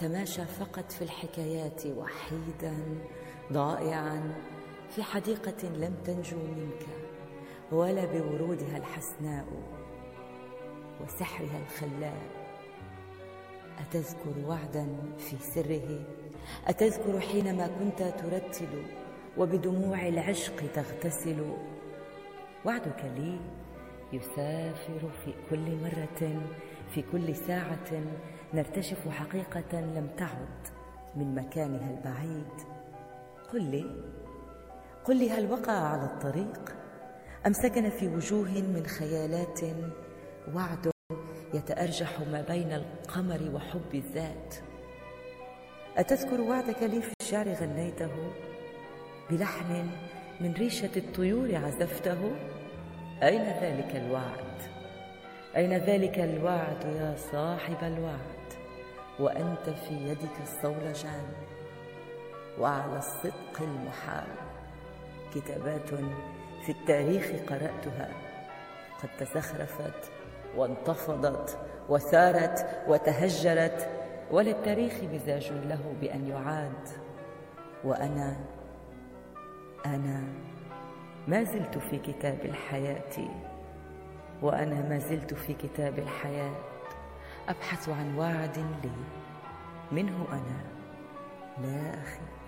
أتماشى فقط في الحكايات وحيدا ضائعا في حديقة لم تنجو منك ولا بورودها الحسناء وسحرها الخلاب. أتذكر وعدا في سره؟ أتذكر حينما كنت ترتل وبدموع العشق تغتسل؟ وعدك لي يسافر في كل مرة، في كل ساعة نرتشف حقيقة لم تعد من مكانها البعيد. قل لي هل وقع على الطريق أم سكن في وجوه من خيالات وعد يتأرجح ما بين القمر وحب الذات؟ أتذكر وعدك لي في الشعر غنيته بلحن من ريشة الطيور عزفته؟ أين ذلك الوعد؟ أين ذلك الوعد يا صاحب الوعد وأنت في يدك الصولجان؟ وعلى الصدق المحال كتابات في التاريخ قرأتها قد تزخرفت وانتفضت وثارت وتهجرت، وللتاريخ مزاج له بأن يعاد. وأنا ما زلت في كتاب الحياة، وأنا ما زلت في كتاب الحياة أبحث عن وعد لي منه أنا لا أخي.